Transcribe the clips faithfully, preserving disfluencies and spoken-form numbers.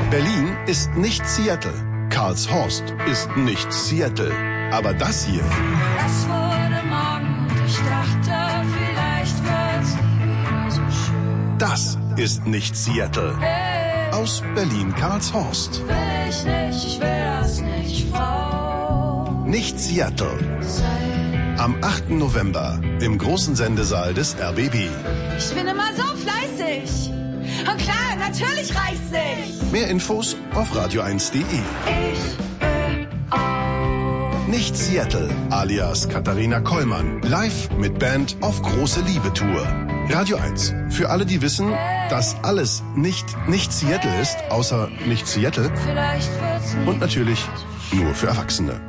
Berlin ist nicht Seattle. Karlshorst ist nicht Seattle. Aber das hier... Es wurde Morgen und ich dachte, vielleicht wird's nie wieder so schön. Das ist nicht Seattle. Hey, aus Berlin-Karlshorst. will ich nicht, ich will das nicht, Frau. Nicht Seattle. Sein. Am achten November im großen Sendesaal des R B B. Ich bin immer so fleißig. Und klar, natürlich reicht's nicht. Mehr Infos auf radio eins punkt de. Ich will auch. Nicht Seattle, alias Katharina Kollmann. Live mit Band auf große Liebe-Tour. Radio eins. Für alle, die wissen, dass alles nicht nicht Seattle ist, außer nicht Seattle. Vielleicht wird's nie. Und natürlich nur für Erwachsene.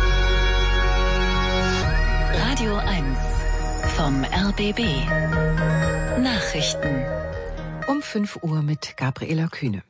Radio eins vom R B B. Nachrichten. Um fünf Uhr mit Gabriela Kühne.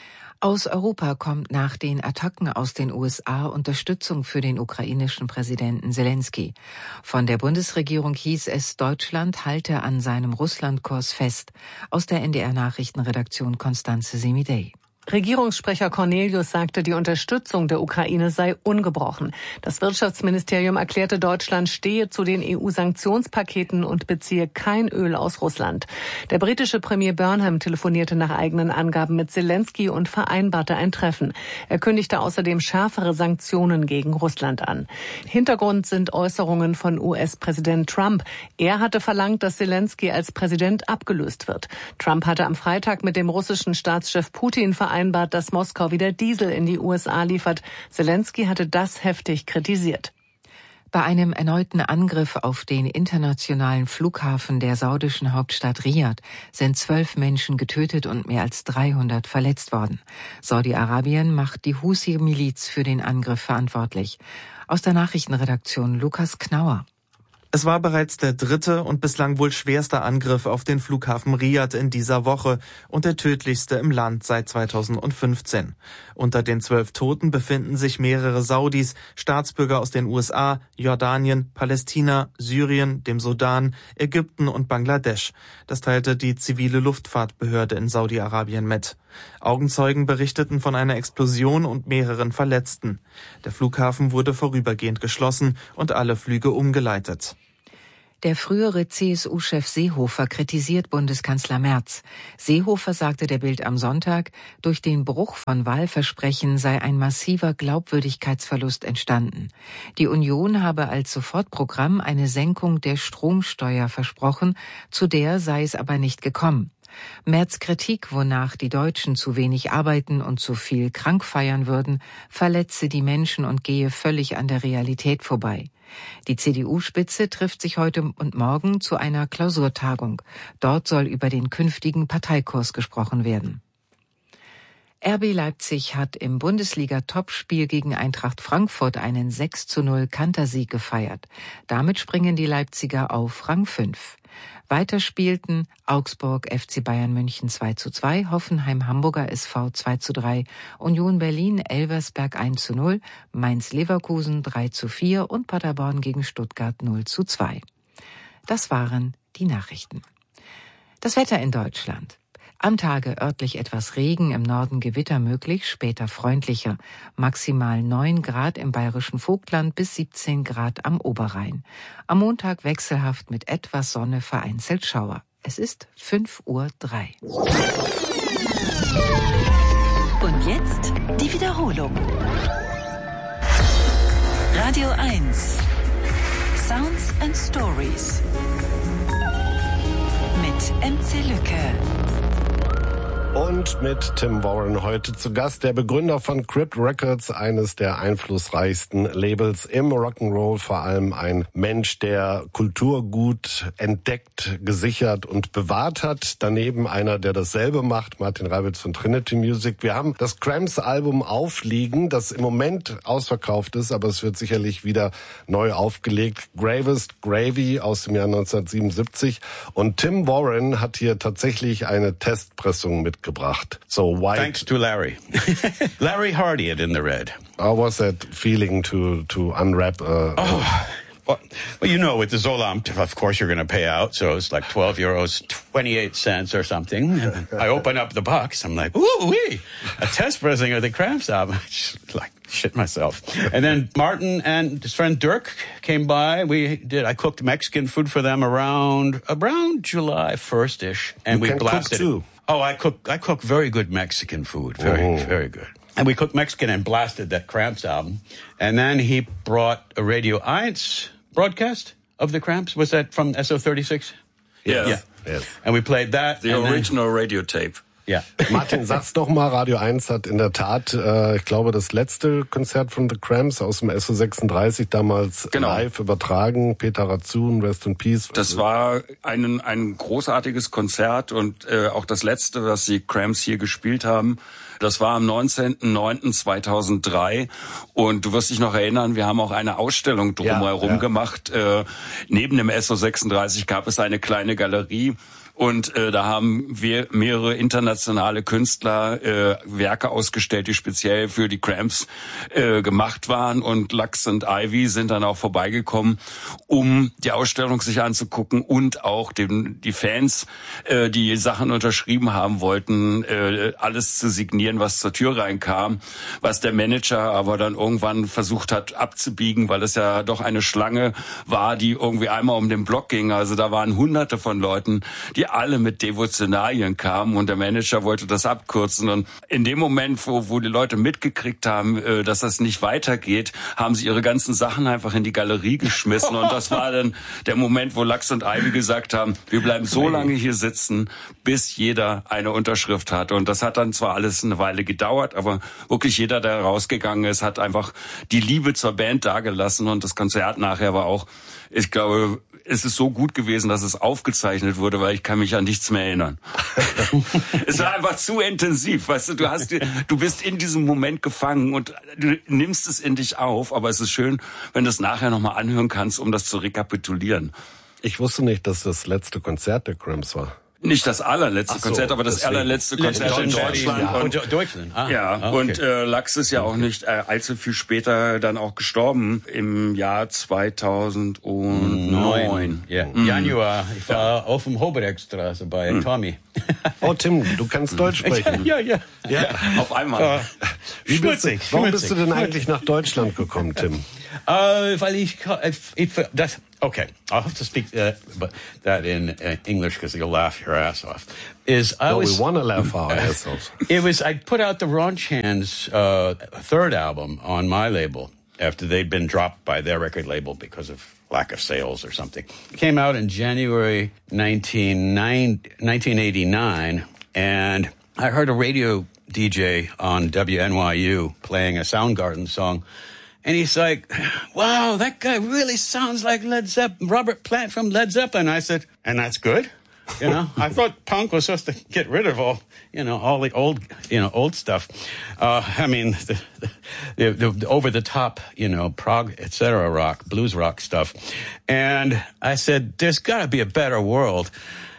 Aus Europa kommt nach den Attacken aus den U S A Unterstützung für den ukrainischen Präsidenten Selensky. Von der Bundesregierung hieß es, Deutschland halte an seinem Russlandkurs fest. Aus der N D R-Nachrichtenredaktion Constanze Semidey. Regierungssprecher Cornelius sagte, die Unterstützung der Ukraine sei ungebrochen. Das Wirtschaftsministerium erklärte, Deutschland stehe zu den E U-Sanktionspaketen und beziehe kein Öl aus Russland. Der britische Premier Burnham telefonierte nach eigenen Angaben mit Selensky und vereinbarte ein Treffen. Er kündigte außerdem schärfere Sanktionen gegen Russland an. Hintergrund sind Äußerungen von U S-Präsident Trump. Er hatte verlangt, dass Selensky als Präsident abgelöst wird. Trump hatte am Freitag mit dem russischen Staatschef Putin vereinbart, dass Moskau wieder Diesel in die U S A liefert. Selensky hatte das heftig kritisiert. Bei einem erneuten Angriff auf den internationalen Flughafen der saudischen Hauptstadt Riad sind zwölf Menschen getötet und mehr als dreihundert verletzt worden. Saudi-Arabien macht die Husi-Miliz für den Angriff verantwortlich. Aus der Nachrichtenredaktion Lukas Knauer. Es war bereits der dritte und bislang wohl schwerste Angriff auf den Flughafen Riad in dieser Woche und der tödlichste im Land seit zweitausendfünfzehn. Unter den zwölf Toten befinden sich mehrere Saudis, Staatsbürger aus den U S A, Jordanien, Palästina, Syrien, dem Sudan, Ägypten und Bangladesch. Das teilte die zivile Luftfahrtbehörde in Saudi-Arabien mit. Augenzeugen berichteten von einer Explosion und mehreren Verletzten. Der Flughafen wurde vorübergehend geschlossen und alle Flüge umgeleitet. Der frühere C S U-Chef Seehofer kritisiert Bundeskanzler Merz. Seehofer sagte der Bild am Sonntag, durch den Bruch von Wahlversprechen sei ein massiver Glaubwürdigkeitsverlust entstanden. Die Union habe als Sofortprogramm eine Senkung der Stromsteuer versprochen, zu der sei es aber nicht gekommen. Merz' Kritik, wonach die Deutschen zu wenig arbeiten und zu viel krank feiern würden, verletze die Menschen und gehe völlig an der Realität vorbei. Die C D U-Spitze trifft sich heute und morgen zu einer Klausurtagung. Dort soll über den künftigen Parteikurs gesprochen werden. R B Leipzig hat im Bundesliga-Topspiel gegen Eintracht Frankfurt einen sechs zu null Kantersieg gefeiert. Damit springen die Leipziger auf Rang fünf. Weiter spielten Augsburg F C Bayern München zwei zu zwei, Hoffenheim Hamburger S V zwei zu drei, Union Berlin Elversberg eins zu null, Mainz Leverkusen drei zu vier und Paderborn gegen Stuttgart null zu zwei. Das waren die Nachrichten. Das Wetter in Deutschland. Am Tage örtlich etwas Regen, im Norden Gewitter möglich, später freundlicher. Maximal neun Grad im bayerischen Vogtland bis siebzehn Grad am Oberrhein. Am Montag wechselhaft mit etwas Sonne, vereinzelt Schauer. Es ist fünf Uhr drei. Und jetzt die Wiederholung. Radio eins. Sounds and Stories. Mit M C Lücke. Und mit Tim Warren heute zu Gast, der Begründer von Crypt Records, eines der einflussreichsten Labels im Rock'n'Roll, vor allem ein Mensch, der Kulturgut entdeckt, gesichert und bewahrt hat. Daneben einer, der dasselbe macht, Martin Reibitz von Trinity Music. Wir haben das Cramps-Album aufliegen, das im Moment ausverkauft ist, aber es wird sicherlich wieder neu aufgelegt. Gravest Gravy aus dem Jahr neunzehnhundertsiebenundsiebzig. Und Tim Warren hat hier tatsächlich eine Testpressung mit gebracht. So why? Thanks to Larry. Larry Hardy it in the red. How was that feeling to to unwrap a, oh. Well, well, you know, with the Zolamt, of course, you're going to pay out. So it's like twelve euros, twenty-eight cents or something. And I open up the box. I'm like, ooh, wee, a test pressing of the Cramps album. I just like shit myself. And then Martin and his friend Dirk came by. We did, I cooked Mexican food for them around, around July first-ish. And you we blasted cook too. it. Oh, I cook, I cook very good Mexican food. Very, oh. very good. And we cooked Mexican and blasted that Cramps album. And then he brought a Radio eins broadcast of the Cramps. Was that from S O thirty-six? Yes. Yeah. Yes. And we played that. The original then, radio tape. Ja. Martin, sag's doch mal, Radio eins hat in der Tat, äh, ich glaube, das letzte Konzert von The Cramps aus dem S O sechsunddreißig damals genau. live übertragen. Peter Ratzun, Rest in Peace. Das war ein, ein großartiges Konzert und äh, auch das letzte, was die Cramps hier gespielt haben. Das war am neunzehnten neunten zweitausenddrei und du wirst dich noch erinnern, wir haben auch eine Ausstellung drumherum ja, ja. gemacht. Äh, neben dem S O sechsunddreißig gab es eine kleine Galerie. Und äh, da haben wir mehrere internationale Künstler äh, Werke ausgestellt, die speziell für die Cramps äh, gemacht waren. Und Lux und Ivy sind dann auch vorbeigekommen, um die Ausstellung sich anzugucken und auch den, die Fans, äh, die Sachen unterschrieben haben wollten, äh, alles zu signieren, was zur Tür reinkam. Was der Manager aber dann irgendwann versucht hat abzubiegen, weil es ja doch eine Schlange war, die irgendwie einmal um den Block ging. Also da waren hunderte von Leuten, die alle mit Devotionalien kamen und der Manager wollte das abkürzen. Und in dem Moment, wo, wo die Leute mitgekriegt haben, dass das nicht weitergeht, haben sie ihre ganzen Sachen einfach in die Galerie geschmissen. Und das war dann der Moment, wo Lux und Ivy gesagt haben, wir bleiben so lange hier sitzen, bis jeder eine Unterschrift hat. Und das hat dann zwar alles eine Weile gedauert, aber wirklich jeder, der rausgegangen ist, hat einfach die Liebe zur Band dagelassen. Und das Konzert nachher war auch, ich glaube, es ist so gut gewesen, dass es aufgezeichnet wurde, weil ich kann mich an nichts mehr erinnern. Es war einfach zu intensiv, weißt du, du hast, du bist in diesem Moment gefangen und du nimmst es in dich auf, aber es ist schön, wenn du es nachher nochmal anhören kannst, um das zu rekapitulieren. Ich wusste nicht, dass das letzte Konzert der Cramps war. Nicht das allerletzte so, Konzert, aber das deswegen. allerletzte Konzert in Deutschland. Ja. Und Deutschland. Ah, ja, okay. Und äh, Lux ist ja auch nicht äh, allzu viel später dann auch gestorben, im Jahr zweitausendneun. Ja, mhm. Januar. Ich war auf dem Hobereckstraße bei mhm. Tommy. Oh, Tim, du kannst Deutsch sprechen. Ja, ja. ja. ja. Auf einmal. Wie bist, warum bist du denn eigentlich nach Deutschland gekommen, Tim? Uh, weil ich, ich das, okay, I'll have to speak uh, but that in uh, English because you'll laugh your ass off. Is I well, was, we want to laugh our ass off. It was, I put out the Raunch Hands uh, third album on my label after they'd been dropped by their record label because of lack of sales or something. It came out in January nineteen eighty-nine, and I heard a radio D J on W N Y U playing a Soundgarden song. And he's like, wow, that guy really sounds like Led Zeppelin, Robert Plant from Led Zeppelin. I said, and that's good? You know, I thought punk was supposed to get rid of all, you know, all the old, you know, old stuff. Uh, I mean, the, the, the, the over-the-top, you know, prog, et cetera, rock, blues rock stuff. And I said, there's got to be a better world.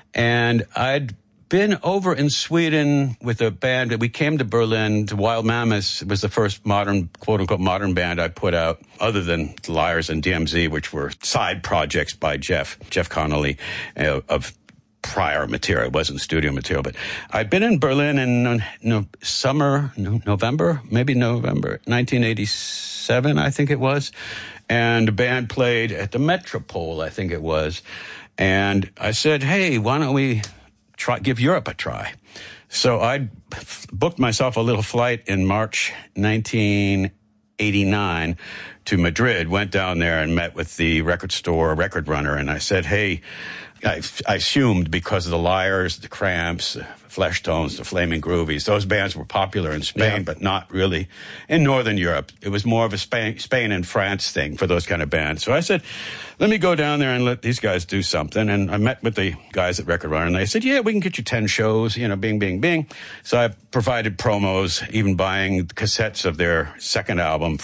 And I'd been over in Sweden with a band. We came to Berlin. To Wild Mammoths. It was the first modern, quote-unquote, modern band I put out, other than Liars and D M Z, which were side projects by Jeff, Jeff Connolly, uh, of prior material. It wasn't studio material. But I'd been in Berlin in uh, no, summer, no, November, maybe November, nineteen eighty-seven, I think it was. And the band played at the Metropole, I think it was. And I said, hey, why don't we try, give Europe a try. So I booked myself a little flight in March nineteen eighty-nine to Madrid, went down there and met with the record store record runner. And I said, hey, I, I assumed because of the Liars, the Cramps, the Fleshtones, the Flaming Groovies, those bands were popular in Spain, yeah. but not really in Northern Europe. It was more of a Spain, Spain and France thing for those kind of bands. So I said, let me go down there and let these guys do something. And I met with the guys at Record Runner, and they said, yeah, we can get you ten shows, you know, bing, bing, bing. So I provided promos, even buying cassettes of their second album from a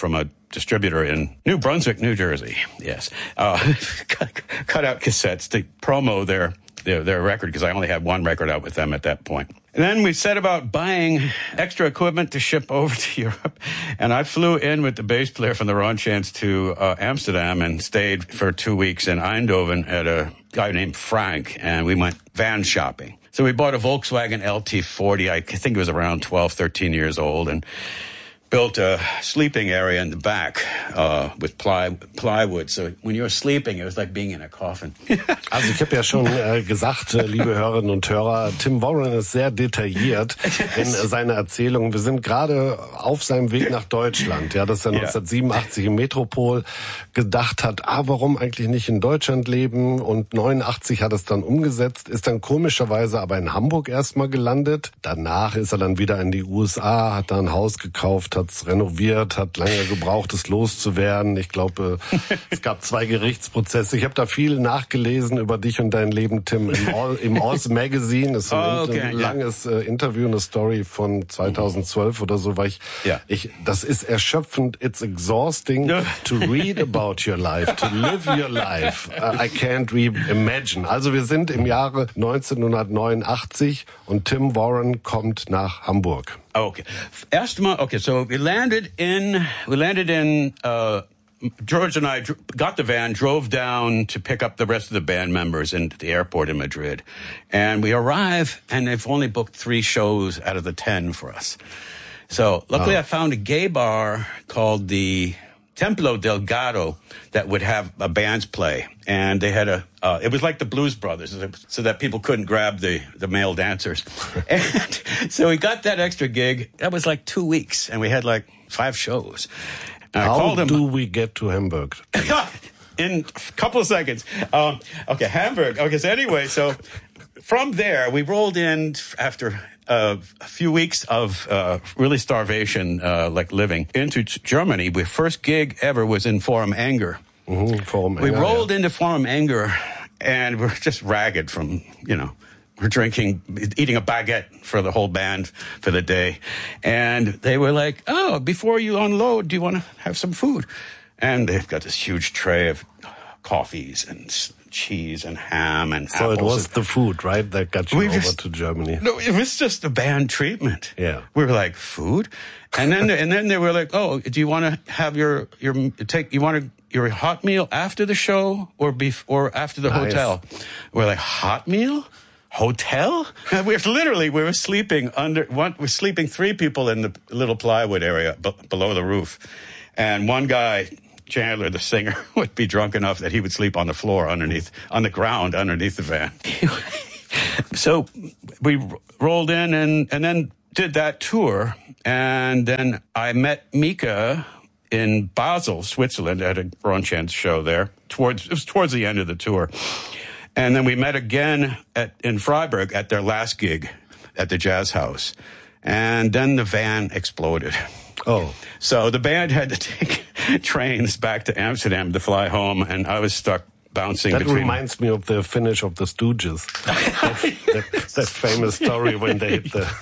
distributor in New Brunswick, New Jersey. Yes. Uh, cut, cut out cassettes to promo their, their, their record, because I only had one record out with them at that point. And then we set about buying extra equipment to ship over to Europe. And I flew in with the bass player from the Ronchants to uh, Amsterdam and stayed for two weeks in Eindhoven at a guy named Frank. And we went van shopping. So we bought a Volkswagen L T forty. I think it was around twelve, thirteen years old. And built a sleeping area in the back uh, with ply, plywood. So when you were sleeping, it was like being in a coffin. Also ich habe ja schon äh, gesagt, äh, liebe Hörerinnen und Hörer, Tim Warren ist sehr detailliert in äh, seiner Erzählung. Wir sind gerade auf seinem Weg nach Deutschland, ja, dass er Ja. neunzehnhundertsiebenundachtzig im Metropol gedacht hat, ah, warum eigentlich nicht in Deutschland leben? Und neunundachtzig hat es dann umgesetzt, ist dann komischerweise aber in Hamburg erstmal gelandet. Danach ist er dann wieder in die U S A, hat da ein Haus gekauft, hat's renoviert, hat lange gebraucht, es loszuwerden. Ich glaube, es gab zwei Gerichtsprozesse. Ich habe da viel nachgelesen über dich und dein Leben, Tim, im, All, im Oz Magazine. Das ist ein, Oh, okay, ein ja. langes äh, Interview, eine Story von zweitausendzwölf oder so, weil ich, Ja. ich, das ist erschöpfend. It's exhausting Ja. to read about your life, to live your life. Uh, I can't re imagine. Also wir sind im Jahre neunzehnhundertneunundachtzig und Tim Warren kommt nach Hamburg. Okay. Erstmal, okay, so we landed in, we landed in, uh, George and I dr- got the van, drove down to pick up the rest of the band members in the airport in Madrid. And we arrive, and they've only booked three shows out of the ten for us. So luckily Oh. I found a gay bar called the Templo Delgado that would have a bands play. And they had a, uh, it was like the Blues Brothers, so that people couldn't grab the, the male dancers. And so we got that extra gig. That was like two weeks, and we had like five shows. And I How called him. do we get to Hamburg? In a couple of seconds. Um, okay, Hamburg. Okay, so anyway, so from there, we rolled in after uh, a few weeks of uh, really starvation, uh, like living, into Germany. My first gig ever was in Forum Anger. Mhm, Forum We Enger, rolled ja. into Forum Anger, and we're just ragged from, you know, we're drinking, eating a baguette for the whole band for the day. And they were like, oh, before you unload, do you want to have some food? And they've got this huge tray of coffees and s- cheese and ham and So apples. it was the food, right, that got you We over just- to Germany. No, it was just a band treatment. Yeah. We were like, food? And then and then they were like, oh, do you want to have your, your take, you want to, your hot meal after the show or bef- or after the Nice. hotel? We're like, hot meal? Hotel? And we're literally, we were sleeping under, one, we're sleeping three people in the little plywood area b- below the roof. And one guy, Chandler, the singer, would be drunk enough that he would sleep on the floor underneath, on the ground underneath the van. So we r- rolled in and, and then did that tour. And then I met Mika in Basel, Switzerland, at a Ronchants show there. Towards, it was towards the end of the tour. And then we met again at, in Freiburg at their last gig at the Jazz House. And then the van exploded. Oh. So the band had to take trains back to Amsterdam to fly home, and I was stuck bouncing That between. reminds me of the finish of the Stooges. that, that, that famous story when they hit the...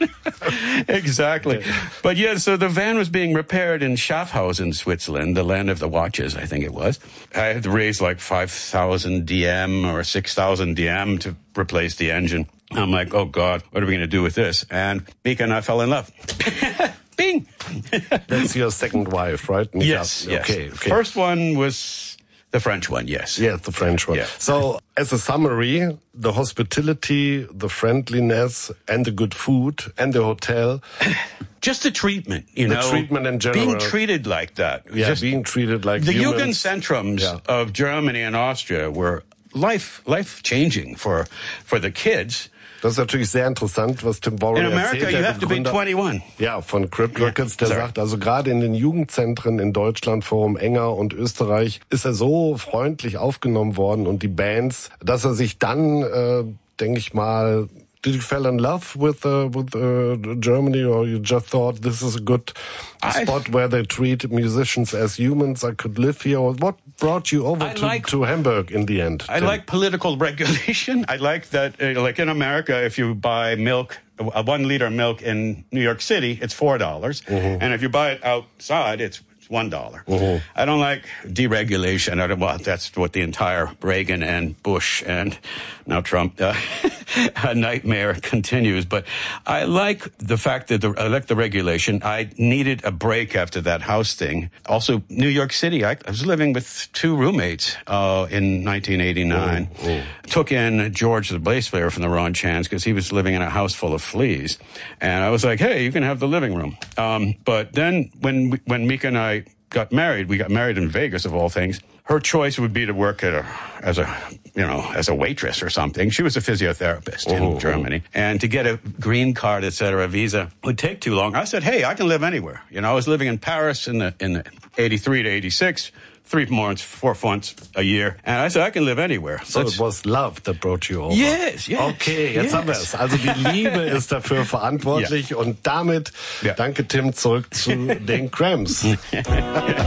Exactly. But yeah, so the van was being repaired in Schaffhausen, Switzerland, the land of the watches, I think it was. I had to raise like five thousand D M or six thousand D M to replace the engine. I'm like, oh God, what are we going to do with this? And Mika and I fell in love. Bing! That's your second wife, right? Mika? Yes, yes. Okay, okay. First one was the French one, yes. Yes, the French one. Yeah. So, as a summary, the hospitality, the friendliness, and the good food, and the hotel. Just the treatment, you The know. treatment in general. Being treated like that. Yeah, Just being treated like the humans. Jugendzentrums Yeah. of Germany and Austria were life life changing for for the kids. Das ist natürlich sehr interessant, was Tim Warren In America, erzählt. you der have to be Begründer- twenty-one. Ja, von Crypt Records, der Sorry. sagt, also gerade in den Jugendzentren in Deutschland, Forum Enger und Österreich, ist er so freundlich aufgenommen worden und die Bands, dass er sich dann, äh, denke ich mal, did you fall in love with uh, with uh, Germany, or you just thought this is a good I- spot where they treat musicians as humans? I could live here. Or what brought you over I to, like- to Hamburg in the end? I Tim? like political regulation. I like that, uh, like in America, if you buy milk, a one liter milk in New York City, it's four dollars. Mm-hmm. And if you buy it outside, it's one dollar. Uh-huh. I don't like deregulation. I don't, well, that's what the entire Reagan and Bush and now Trump uh, nightmare continues. But I like the fact that the, I like the regulation. I needed a break after that house thing. Also, New York City. I, I was living with two roommates uh, in nineteen eighty-nine. Uh-huh. Took in George, the bass player from the Ron Chans, because he was living in a house full of fleas. And I was like, hey, you can have the living room. Um, but then when we, when Mika and I got married, we got married in Vegas, of all things. Her choice would be to work at a, as a, you know, as a waitress or something. She was a physiotherapist in oh, Germany. Oh. And to get a green card, et cetera, visa would take too long. I said, hey, I can live anywhere. You know, I was living in Paris in the, in the eighty-three to eighty-six. Three months, four months a year. And I said, I can live anywhere. So it was love that brought you over. Yes, yes. Okay, jetzt yes. haben wir es. Also die Liebe ist dafür verantwortlich. Ja. Und damit, ja. danke Tim, zurück zu den Cramps.